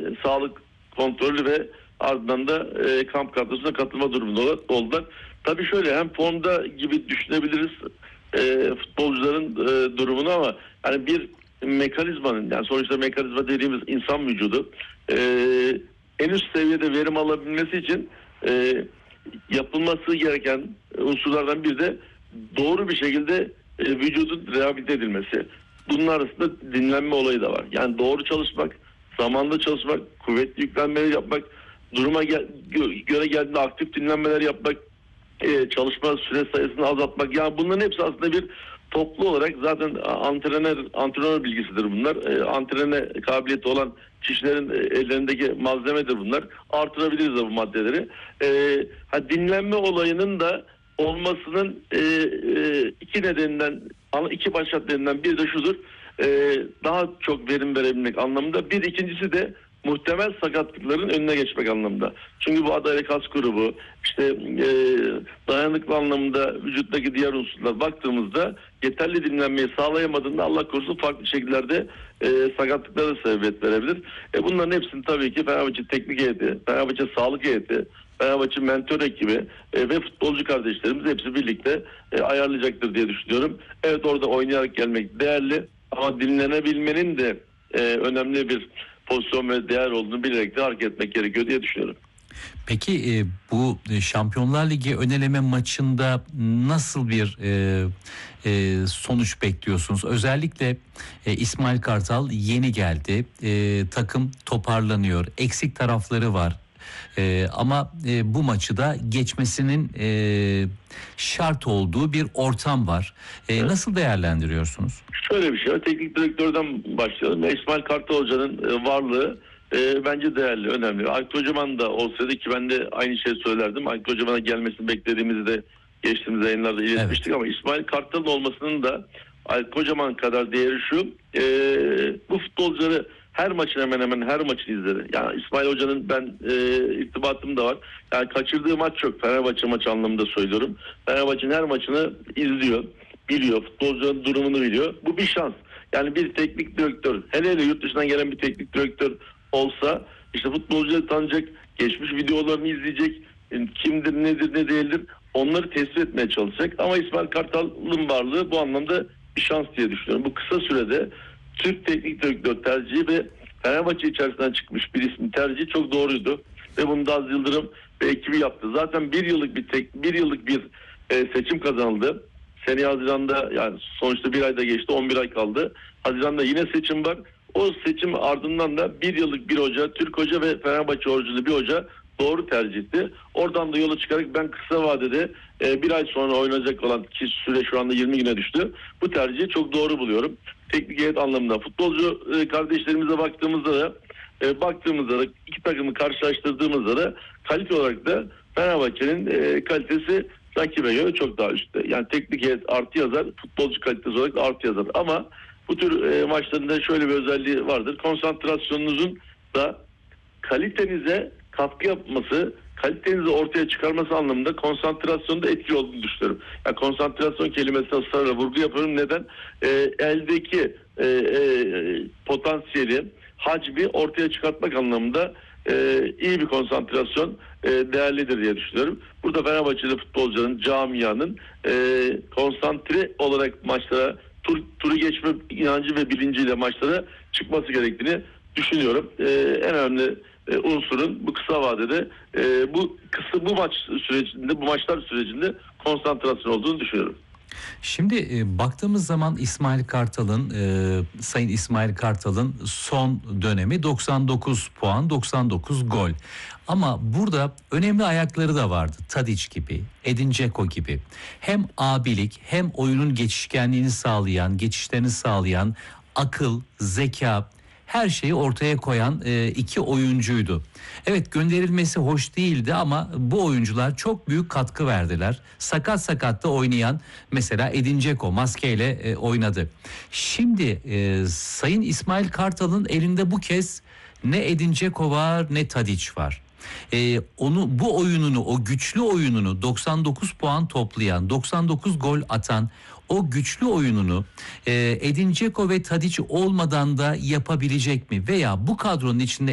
sağlık kontrolü ve ardından da kamp kadrosuna katılma durumunda oldular. Tabii şöyle, hem formda gibi düşünebiliriz futbolcuların durumunu, ama yani bir mekanizmanın, yani sonuçta mekanizma dediğimiz insan vücudu en üst seviyede verim alabilmesi için yapılması gereken unsurlardan biri de doğru bir şekilde vücudun rehabilite edilmesi. Bunun arasında dinlenme olayı da var. Yani doğru çalışmak, zamanında çalışmak, kuvvetli yüklenmeler yapmak, duruma göre geldiğinde aktif dinlenmeler yapmak, çalışma süre sayısını azaltmak. Yani bunların hepsi aslında bir toplu olarak, zaten antrenör bilgisidir bunlar. Antrene kabiliyeti olan kişilerin ellerindeki malzemedir bunlar. Artırabiliriz de bu maddeleri. Dinlenme olayının da olmasının iki baş nedeninden biri de şudur. Daha çok verim verebilmek anlamında. İkincisi de muhtemel sakatlıkların önüne geçmek anlamında. Çünkü bu adalet kas grubu, işte dayanıklı anlamında vücuttaki diğer unsurlar baktığımızda yeterli dinlenmeyi sağlayamadığında Allah korusun farklı şekillerde sakatlıklara sebebiyet verebilir. Bunların hepsini tabii ki Fenerbahçe Teknik Heyeti, Fenerbahçe Sağlık Heyeti, Fenerbahçe Mentor ekibi ve futbolcu kardeşlerimiz hepsi birlikte ayarlayacaktır diye düşünüyorum. Evet, orada oynayarak gelmek değerli, ama dinlenebilmenin de önemli bir pozisyon ve değer olduğunu bilerek de hareket etmek gerekiyor diye düşünüyorum. Peki bu Şampiyonlar Ligi ön eleme maçında nasıl bir sonuç bekliyorsunuz? Özellikle İsmail Kartal yeni geldi. Takım toparlanıyor. Eksik tarafları var. Ama bu maçı da geçmesinin şart olduğu bir ortam var. Evet. Nasıl değerlendiriyorsunuz? Şöyle bir şey var. Teknik direktörden başlayalım. İsmail Kartal Hoca'nın varlığı bence değerli, önemli. Aykut Kocaman da olsaydı, ki ben de aynı şeyi söylerdim. Aykut Kocaman'a gelmesini beklediğimizi de geçtiğimiz yayınlarda iletmiştik, evet. Ama İsmail Kartal'ın olmasının da Aykut Kocaman kadar değeri şu: bu futbolcuları her maçın, hemen hemen her maçını izledi. Yani İsmail Hoca'nın ben irtibatım da var. Yani kaçırdığı maç çok. Fenerbahçe maçı anlamında söylüyorum. Fenerbahçe'nin her maçını izliyor, biliyor. Futbolcuların durumunu biliyor. Bu bir şans. Yani bir teknik direktör, hele yurt dışından gelen bir teknik direktör olsa, işte futbolcuları tanıyacak, geçmiş videolarını izleyecek, kimdir, nedir, ne değildir, onları tespit etmeye çalışacak. Ama İsmail Kartal'ın varlığı bu anlamda bir şans diye düşünüyorum. Bu kısa sürede Türk teknik direktör tercihi ve Fenerbahçe içerisinden çıkmış bir ismin tercihi çok doğruydu. Ve bunu da Aziz Yıldırım ve ekibi yaptı. Zaten bir yıllık bir seçim kazanıldı. Seneye Haziran'da, yani sonuçta bir ayda geçti, 11 ay kaldı. Haziran'da yine seçim var. O seçim ardından da bir yıllık bir hoca, Türk hoca ve Fenerbahçe orijinli bir hoca doğru tercihti. Oradan da yola çıkarak ben kısa vadede bir ay sonra oynayacak olan, ki süre şu anda 20 güne düştü, bu tercihi çok doğru buluyorum. Teknik heyet anlamında. Futbolcu kardeşlerimize baktığımızda da iki takımı karşılaştırdığımızda da kalite olarak da Fenerbahçe'nin kalitesi rakibe göre çok daha üstte. Yani teknik heyet artı yazar, futbolcu kalitesi olarak da artı yazar. Ama bu tür maçlarında şöyle bir özelliği vardır: konsantrasyonunuzun da kalitenize katkı yapması, kalitenizi ortaya çıkarması anlamında konsantrasyonda etkili olduğunu düşünüyorum. Yani konsantrasyon kelimesine ısrarla vurgu yapıyorum. Neden? Eldeki potansiyeli, hacmi ortaya çıkartmak anlamında iyi bir konsantrasyon değerlidir diye düşünüyorum. Burada Fenerbahçeli futbolcuların, camianın konsantre olarak maçlara, turu geçme inancı ve bilinciyle maçlara çıkması gerektiğini düşünüyorum. En önemli unsurun bu kısa vadede bu maçlar sürecinde konsantrasyon olduğunu düşünüyorum. Şimdi baktığımız zaman Sayın İsmail Kartal'ın son dönemi 99 puan, 99 gol. Ama burada önemli ayakları da vardı. Tadić gibi, Edin Dzeko gibi. Hem abilik hem oyunun geçişlerini sağlayan akıl, zeka, her şeyi ortaya koyan iki oyuncuydu. Evet, gönderilmesi hoş değildi ama bu oyuncular çok büyük katkı verdiler. Sakat da oynayan mesela Edin Dzeko maskeyle oynadı. Şimdi Sayın İsmail Kartal'ın elinde bu kez ne Edin Dzeko var ne Tadić var. O güçlü oyununu 99 puan toplayan, 99 gol atan o güçlü oyununu Edin Dzeko ve Tadić olmadan da yapabilecek mi? Veya bu kadronun içinde